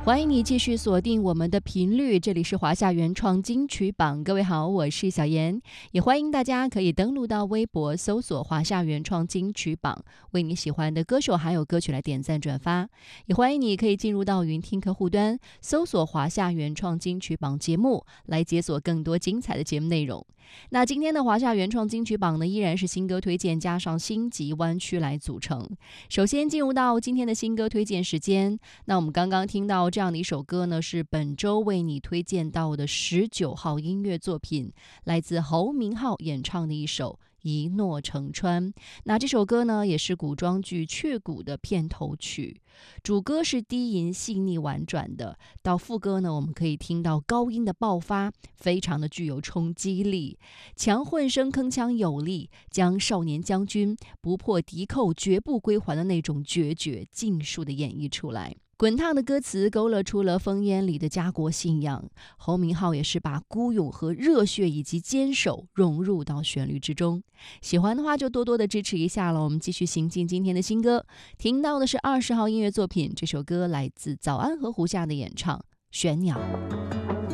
欢迎你继续锁定我们的频率，这里是华夏原创金曲榜。各位好，我是小妍，也欢迎大家可以登录到微博搜索华夏原创金曲榜，为你喜欢的歌手还有歌曲来点赞转发。也欢迎你可以进入到云听客户端搜索华夏原创金曲榜节目，来解锁更多精彩的节目内容。那今天的华夏原创金曲榜呢，依然是新歌推荐加上星级湾区来组成。首先进入到今天的新歌推荐时间，那我们刚刚听到这样的一首歌呢，是本周为你推荐到的19号音乐作品，来自侯明昊演唱的一首一诺成川。那这首歌呢，也是古装剧《雀谷》的片头曲，主歌是低吟细腻婉转的，到副歌呢，我们可以听到高音的爆发，非常的具有冲击力，强混声铿锵有力，将少年将军不破敌寇绝不归还的那种决绝尽数的演绎出来。滚烫的歌词勾勒出了烽烟里的家国信仰，侯明昊也是把孤勇和热血以及坚守融入到旋律之中。喜欢的话就多多的支持一下了。我们继续行进今天的新歌，听到的是20号音乐作品，这首歌来自早安和胡夏的演唱《玄鸟》。